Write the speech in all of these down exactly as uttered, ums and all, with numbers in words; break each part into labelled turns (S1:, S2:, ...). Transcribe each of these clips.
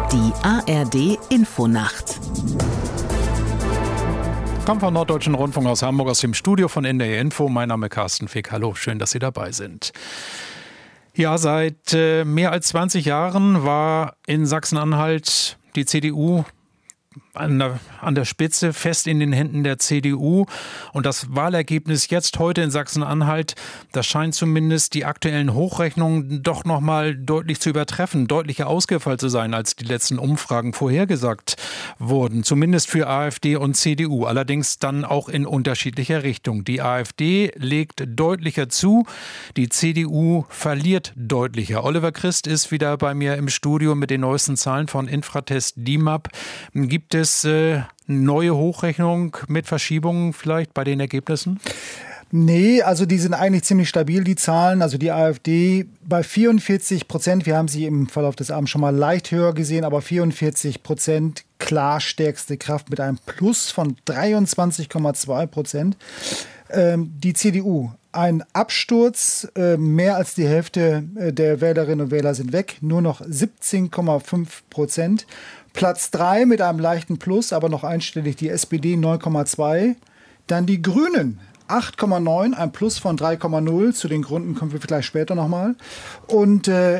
S1: Die A R D-Infonacht.
S2: Kommt vom Norddeutschen Rundfunk aus Hamburg, aus dem Studio von N D R Info. Mein Name ist Carsten Fick. Hallo, schön, dass Sie dabei sind. Ja, seit äh, mehr als zwanzig Jahren war in Sachsen-Anhalt die C D U An der, an der Spitze, fest in den Händen der C D U. Und das Wahlergebnis jetzt heute in Sachsen-Anhalt, das scheint zumindest die aktuellen Hochrechnungen doch noch mal deutlich zu übertreffen, deutlicher ausgefallen zu sein, als die letzten Umfragen vorhergesagt wurden. Zumindest für AfD und C D U, allerdings dann auch in unterschiedlicher Richtung. Die AfD legt deutlicher zu, die C D U verliert deutlicher. Oliver Christ ist wieder bei mir im Studio mit den neuesten Zahlen von Infratest D I M A P. Gibt es äh, neue Hochrechnung mit Verschiebungen vielleicht bei den Ergebnissen?
S3: Nee, also die sind eigentlich ziemlich stabil, die Zahlen. Also die AfD bei vierundvierzig Prozent, wir haben sie im Verlauf des Abends schon mal leicht höher gesehen, aber vierundvierzig Prozent klar stärkste Kraft mit einem Plus von dreiundzwanzig Komma zwei Prozent. Ähm, die C D U, ein Absturz, äh, mehr als die Hälfte der Wählerinnen und Wähler sind weg, nur noch siebzehn Komma fünf Prozent. Platz drei mit einem leichten Plus, aber noch einstellig, die S P D neun Komma zwei. Dann die Grünen acht Komma neun, ein Plus von drei Komma null. Zu den Gründen kommen wir vielleicht später nochmal. Und äh,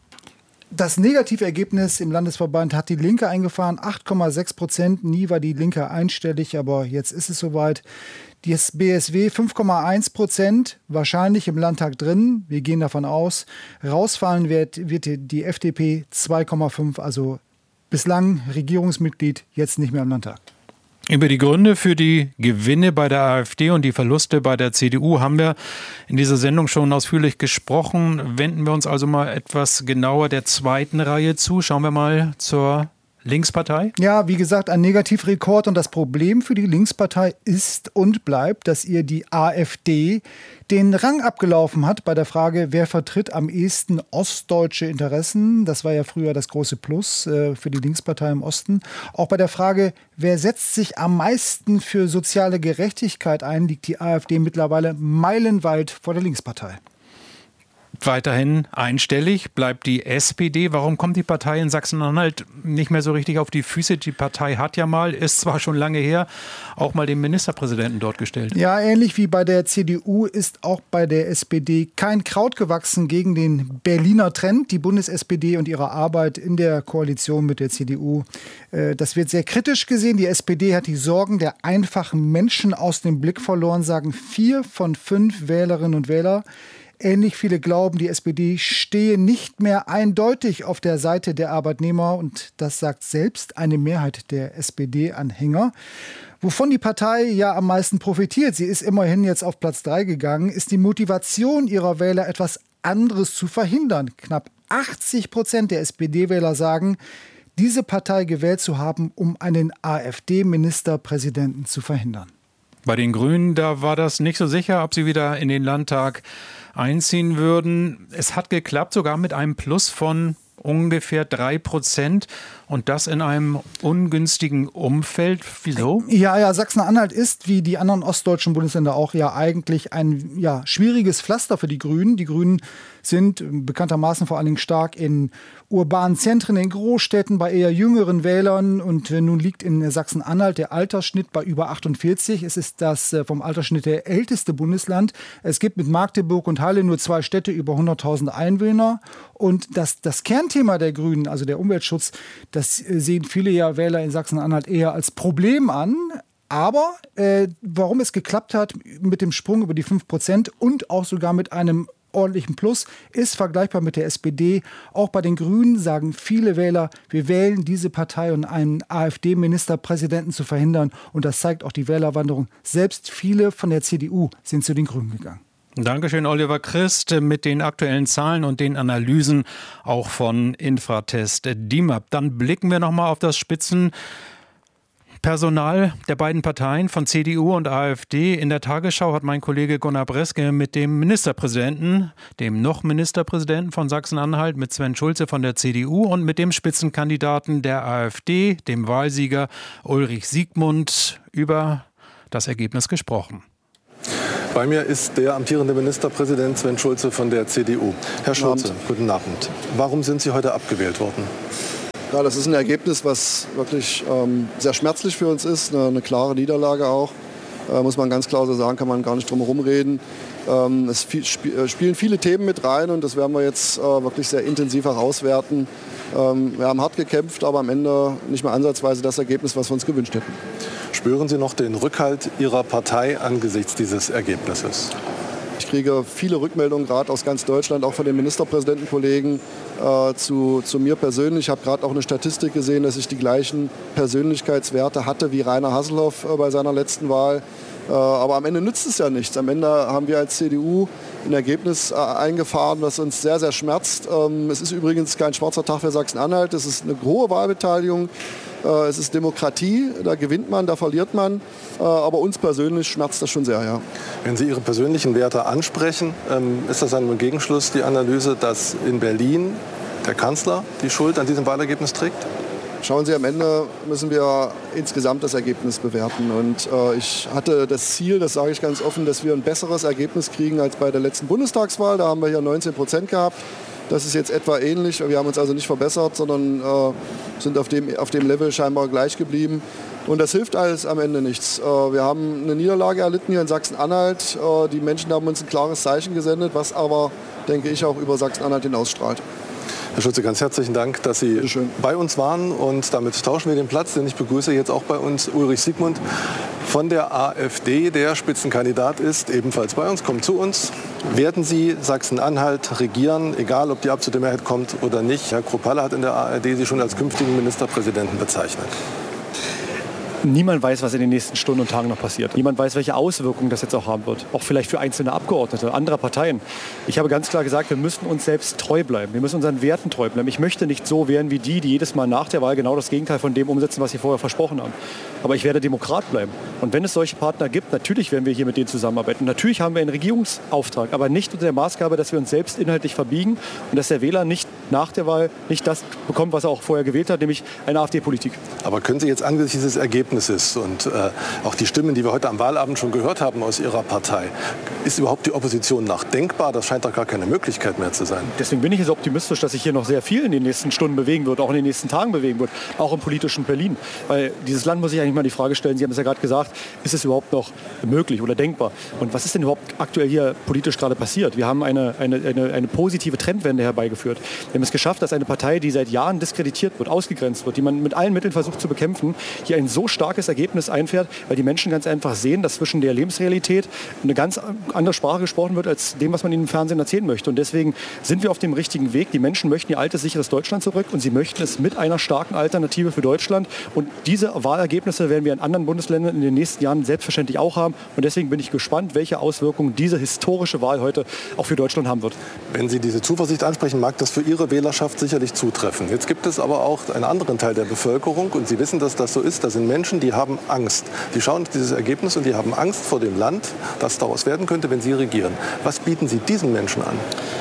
S3: das Negativergebnis im Landesverband hat die Linke eingefahren, acht Komma sechs Prozent. Nie war die Linke einstellig, aber jetzt ist es soweit. Das B S W fünf Komma eins Prozent, wahrscheinlich im Landtag drin. Wir gehen davon aus. Rausfallen wird, wird die F D P zwei Komma fünf, also bislang Regierungsmitglied, jetzt nicht mehr im Landtag.
S2: Über die Gründe für die Gewinne bei der AfD und die Verluste bei der C D U haben wir in dieser Sendung schon ausführlich gesprochen. Wenden wir uns also mal etwas genauer der zweiten Reihe zu. Schauen wir mal zur Linkspartei?
S3: Ja, wie gesagt, ein Negativrekord. Und das Problem für die Linkspartei ist und bleibt, dass ihr die AfD den Rang abgelaufen hat bei der Frage, wer vertritt am ehesten ostdeutsche Interessen. Das war ja früher das große Plus äh, für die Linkspartei im Osten. Auch bei der Frage, wer setzt sich am meisten für soziale Gerechtigkeit ein, liegt die AfD mittlerweile meilenweit vor der Linkspartei.
S2: Weiterhin einstellig bleibt die S P D. Warum kommt die Partei in Sachsen-Anhalt nicht mehr so richtig auf die Füße? Die Partei hat ja mal, ist zwar schon lange her, auch mal den Ministerpräsidenten dort gestellt.
S3: Ja, ähnlich wie bei der C D U ist auch bei der S P D kein Kraut gewachsen gegen den Berliner Trend. Die Bundes-S P D und ihre Arbeit in der Koalition mit der C D U, das wird sehr kritisch gesehen. Die S P D hat die Sorgen der einfachen Menschen aus dem Blick verloren, sagen vier von fünf Wählerinnen und Wähler. Ähnlich viele glauben, die S P D stehe nicht mehr eindeutig auf der Seite der Arbeitnehmer. Und das sagt selbst eine Mehrheit der S P D-Anhänger. Wovon die Partei ja am meisten profitiert, sie ist immerhin jetzt auf Platz drei gegangen, ist die Motivation ihrer Wähler, etwas anderes zu verhindern. Knapp achtzig Prozent der S P D-Wähler sagen, diese Partei gewählt zu haben, um einen AfD-Ministerpräsidenten zu verhindern.
S2: Bei den Grünen, da war das nicht so sicher, ob sie wieder in den Landtag einziehen würden. Es hat geklappt, sogar mit einem Plus von ungefähr drei Prozent und das in einem ungünstigen Umfeld. Wieso?
S3: Ja, ja, Sachsen-Anhalt ist, wie die anderen ostdeutschen Bundesländer auch, ja eigentlich ein ja, schwieriges Pflaster für die Grünen. Die Grünen sind bekanntermaßen vor allen Dingen stark in urbanen Zentren, in Großstädten, bei eher jüngeren Wählern. Und nun liegt in Sachsen-Anhalt der Altersschnitt bei über achtundvierzig. Es ist das vom Altersschnitt der älteste Bundesland. Es gibt mit Magdeburg und Halle nur zwei Städte über hunderttausend Einwohner. Und das, das Kernthema der Grünen, also der Umweltschutz, das sehen viele ja Wähler in Sachsen-Anhalt eher als Problem an. Aber äh, warum es geklappt hat mit dem Sprung über die fünf Prozent und auch sogar mit einem ordentlichen Plus, ist vergleichbar mit der S P D. Auch bei den Grünen sagen viele Wähler, wir wählen diese Partei, um einen AfD-Ministerpräsidenten zu verhindern. Und das zeigt auch die Wählerwanderung. Selbst viele von der C D U sind zu den Grünen gegangen.
S2: Dankeschön, Oliver Christ, mit den aktuellen Zahlen und den Analysen auch von Infratest D I M A P. Dann blicken wir nochmal auf das Spitzenpersonal der beiden Parteien von C D U und AfD. In der Tagesschau hat mein Kollege Gunnar Breske mit dem Ministerpräsidenten, dem noch Ministerpräsidenten von Sachsen-Anhalt, mit Sven Schulze von der C D U und mit dem Spitzenkandidaten der AfD, dem Wahlsieger Ulrich Siegmund, über das Ergebnis gesprochen.
S4: Bei mir ist der amtierende Ministerpräsident Sven Schulze von der C D U. Herr Schulze, guten Abend. Warum sind Sie heute abgewählt worden?
S5: Ja, das ist ein Ergebnis, was wirklich ähm, sehr schmerzlich für uns ist, eine, eine klare Niederlage auch. Äh, muss man ganz klar so sagen, kann man gar nicht drum herum reden. Ähm, es viel, sp- spielen viele Themen mit rein und das werden wir jetzt äh, wirklich sehr intensiv herauswerten. Ähm, wir haben hart gekämpft, aber am Ende nicht mehr ansatzweise das Ergebnis, was wir uns gewünscht hätten.
S4: Spüren Sie noch den Rückhalt Ihrer Partei angesichts dieses Ergebnisses?
S5: Ich kriege viele Rückmeldungen, gerade aus ganz Deutschland, auch von den Ministerpräsidentenkollegen äh, zu, zu mir persönlich. Ich habe gerade auch eine Statistik gesehen, dass ich die gleichen Persönlichkeitswerte hatte wie Rainer Haselhoff äh, bei seiner letzten Wahl. Äh, aber am Ende nützt es ja nichts. Am Ende haben wir als C D U ein Ergebnis äh, eingefahren, was uns sehr, sehr schmerzt. Ähm, es ist übrigens kein schwarzer Tag für Sachsen-Anhalt. Es ist eine hohe Wahlbeteiligung. Äh, es ist Demokratie. Da gewinnt man, da verliert man. Äh, aber uns persönlich schmerzt das schon sehr, ja.
S4: Wenn Sie Ihre persönlichen Werte ansprechen, ähm, ist das dann im Gegenschluss die Analyse, dass in Berlin der Kanzler die Schuld an diesem Wahlergebnis trägt?
S5: Schauen Sie, am Ende müssen wir insgesamt das Ergebnis bewerten. Und äh, ich hatte das Ziel, das sage ich ganz offen, dass wir ein besseres Ergebnis kriegen als bei der letzten Bundestagswahl. Da haben wir hier neunzehn Prozent gehabt. Das ist jetzt etwa ähnlich. Wir haben uns also nicht verbessert, sondern äh, sind auf dem, auf dem Level scheinbar gleich geblieben. Und das hilft alles am Ende nichts. Äh, wir haben eine Niederlage erlitten hier in Sachsen-Anhalt. Äh, die Menschen haben uns ein klares Zeichen gesendet, was aber, denke ich, auch über Sachsen-Anhalt hinausstrahlt.
S4: Herr Schulze, ganz herzlichen Dank, dass Sie bei uns waren und damit tauschen wir den Platz, denn ich begrüße jetzt auch bei uns Ulrich Siegmund von der AfD, der Spitzenkandidat ist, ebenfalls bei uns, kommt zu uns. Werden Sie Sachsen-Anhalt regieren, egal ob die absolute Mehrheit kommt oder nicht? Herr Kruppalla hat in der A R D Sie schon als künftigen Ministerpräsidenten bezeichnet.
S6: Niemand weiß, was in den nächsten Stunden und Tagen noch passiert. Niemand weiß, welche Auswirkungen das jetzt auch haben wird. Auch vielleicht für einzelne Abgeordnete anderer Parteien. Ich habe ganz klar gesagt, wir müssen uns selbst treu bleiben. Wir müssen unseren Werten treu bleiben. Ich möchte nicht so werden wie die, die jedes Mal nach der Wahl genau das Gegenteil von dem umsetzen, was sie vorher versprochen haben. Aber ich werde Demokrat bleiben. Und wenn es solche Partner gibt, natürlich werden wir hier mit denen zusammenarbeiten. Natürlich haben wir einen Regierungsauftrag, aber nicht unter der Maßgabe, dass wir uns selbst inhaltlich verbiegen und dass der Wähler nicht nach der Wahl nicht das bekommt, was er auch vorher gewählt hat, nämlich eine AfD-Politik.
S4: Aber können Sie jetzt angesichts dieses Ergebnisses und äh, auch die Stimmen, die wir heute am Wahlabend schon gehört haben aus Ihrer Partei, ist überhaupt die Opposition noch denkbar? Das scheint doch gar keine Möglichkeit mehr zu sein.
S6: Deswegen bin ich jetzt optimistisch, dass sich hier noch sehr viel in den nächsten Stunden bewegen wird, auch in den nächsten Tagen bewegen wird, auch im politischen Berlin. Weil dieses Land muss sich eigentlich mal die Frage stellen, Sie haben es ja gerade gesagt, ist es überhaupt noch möglich oder denkbar? Und was ist denn überhaupt aktuell hier politisch gerade passiert? Wir haben eine, eine, eine, eine positive Trendwende herbeigeführt. Wir haben es geschafft, dass eine Partei, die seit Jahren diskreditiert wird, ausgegrenzt wird, die man mit allen Mitteln versucht zu bekämpfen, hier ein so starkes Ergebnis einfährt, weil die Menschen ganz einfach sehen, dass zwischen der Lebensrealität eine ganz andere Sprache gesprochen wird, als dem, was man ihnen im Fernsehen erzählen möchte. Und deswegen sind wir auf dem richtigen Weg. Die Menschen möchten ihr altes, sicheres Deutschland zurück und sie möchten es mit einer starken Alternative für Deutschland. Und diese Wahlergebnisse werden wir in anderen Bundesländern in den nächsten Jahren selbstverständlich auch haben. Und deswegen bin ich gespannt, welche Auswirkungen diese historische Wahl heute auch für Deutschland haben wird.
S4: Wenn Sie diese Zuversicht ansprechen, mag das für Ihre Wählerschaft sicherlich zutreffen. Jetzt gibt es aber auch einen anderen Teil der Bevölkerung und Sie wissen, dass das so ist. Das sind Menschen, die haben Angst. Die schauen auf dieses Ergebnis und die haben Angst vor dem Land, das daraus werden könnte, wenn sie regieren. Was bieten Sie diesen Menschen an?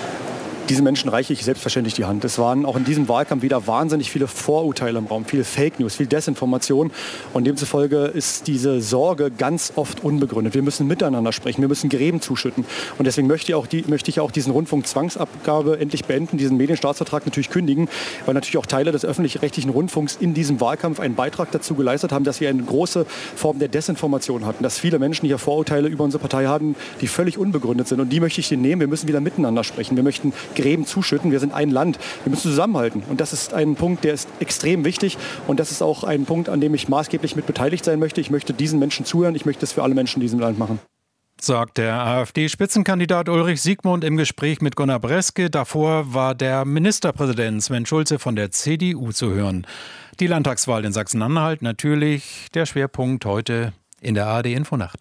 S6: Diesen Menschen reiche ich selbstverständlich die Hand. Es waren auch in diesem Wahlkampf wieder wahnsinnig viele Vorurteile im Raum, viele Fake News, viel Desinformation. Und demzufolge ist diese Sorge ganz oft unbegründet. Wir müssen miteinander sprechen, wir müssen Gräben zuschütten. Und deswegen möchte ich auch, die, möchte ich auch diesen Rundfunkzwangsabgabe endlich beenden, diesen Medienstaatsvertrag natürlich kündigen, weil natürlich auch Teile des öffentlich-rechtlichen Rundfunks in diesem Wahlkampf einen Beitrag dazu geleistet haben, dass wir eine große Form der Desinformation hatten, dass viele Menschen hier Vorurteile über unsere Partei haben, die völlig unbegründet sind. Und die möchte ich denen nehmen. Wir müssen wieder miteinander sprechen. Wir möchten Gräben zuschütten. Wir sind ein Land. Wir müssen zusammenhalten. Und das ist ein Punkt, der ist extrem wichtig. Und das ist auch ein Punkt, an dem ich maßgeblich mit beteiligt sein möchte. Ich möchte diesen Menschen zuhören. Ich möchte es für alle Menschen in diesem Land machen.
S2: Sagt der AfD-Spitzenkandidat Ulrich Siegmund im Gespräch mit Gunnar Breske. Davor war der Ministerpräsident Sven Schulze von der C D U zu hören. Die Landtagswahl in Sachsen-Anhalt natürlich der Schwerpunkt heute in der A R D Infonacht.